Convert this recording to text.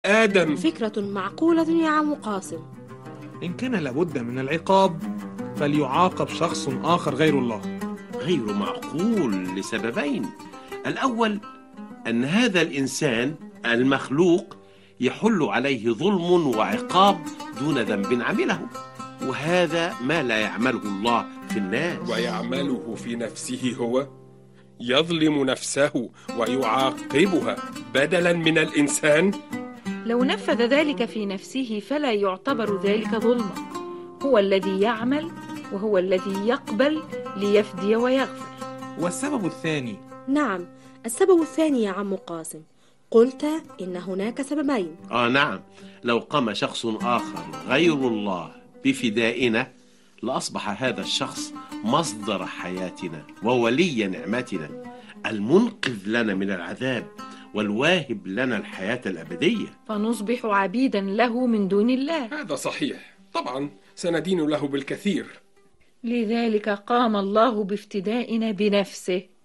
آدم. فكرة معقولة يا عم قاسم. إن كان لابد من العقاب فليعاقب شخص آخر غير الله. غير معقول لسببين: الأول أن هذا الإنسان المخلوق يحل عليه ظلم وعقاب دون ذنب عمله، وهذا ما لا يعمله الله في الناس. ويعمله في نفسه هو، يظلم نفسه ويعاقبها بدلا من الإنسان. لو نفذ ذلك في نفسه فلا يعتبر ذلك ظلما، هو الذي يعمل وهو الذي يقبل ليفدي ويغفر. والسبب الثاني؟ نعم، السبب الثاني يا عم قاسم، قلت إن هناك سببين. نعم، لو قام شخص آخر غير الله بفدائنا لأصبح هذا الشخص مصدر حياتنا وولي نعمتنا، المنقذ لنا من العذاب والواهب لنا الحياة الأبدية، فنصبح عبيدا له من دون الله. هذا صحيح، طبعا سندين له بالكثير. لذلك قام الله بافتدائنا بنفسه.